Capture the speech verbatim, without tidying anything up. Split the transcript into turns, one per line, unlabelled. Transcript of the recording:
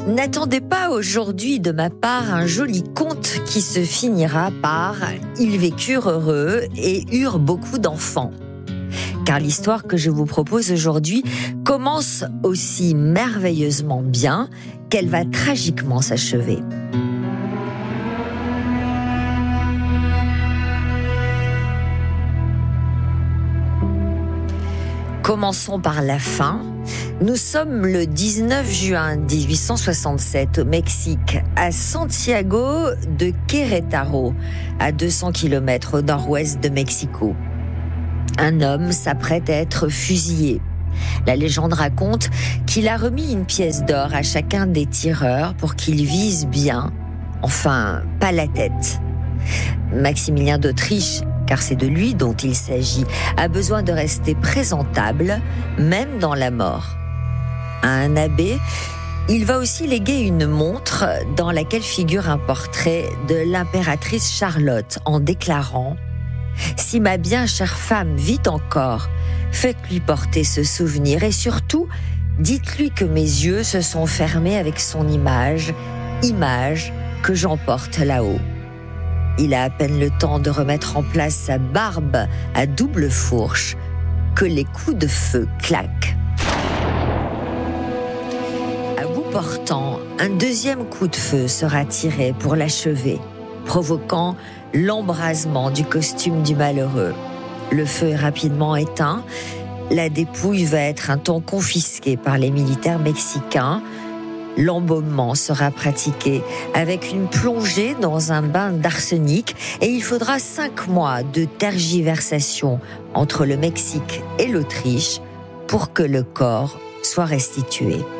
N'attendez pas aujourd'hui de ma part un joli conte qui se finira par « Ils vécurent heureux et eurent beaucoup d'enfants ». Car l'histoire que je vous propose aujourd'hui commence aussi merveilleusement bien qu'elle va tragiquement s'achever. Commençons par la fin. Nous sommes le dix-neuf juin dix-huit cent soixante-sept au Mexique, à Santiago de Querétaro, à deux cents kilomètres au nord-ouest de Mexico. Un homme s'apprête à être fusillé. La légende raconte qu'il a remis une pièce d'or à chacun des tireurs pour qu'ils visent bien, enfin, pas la tête. Maximilien d'Autriche, car c'est de lui dont il s'agit, a besoin de rester présentable, même dans la mort. À un abbé, il va aussi léguer une montre dans laquelle figure un portrait de l'impératrice Charlotte en déclarant « Si ma bien chère femme vit encore, faites-lui porter ce souvenir et surtout, dites-lui que mes yeux se sont fermés avec son image, image que j'emporte là-haut. » Il a à peine le temps de remettre en place sa barbe à double fourche que les coups de feu claquent. À bout portant, un deuxième coup de feu sera tiré pour l'achever, provoquant l'embrasement du costume du malheureux. Le feu est rapidement éteint. La dépouille va être un temps confisquée par les militaires mexicains. L'embaumement sera pratiqué avec une plongée dans un bain d'arsenic et il faudra cinq mois de tergiversation entre le Mexique et l'Autriche pour que le corps soit restitué.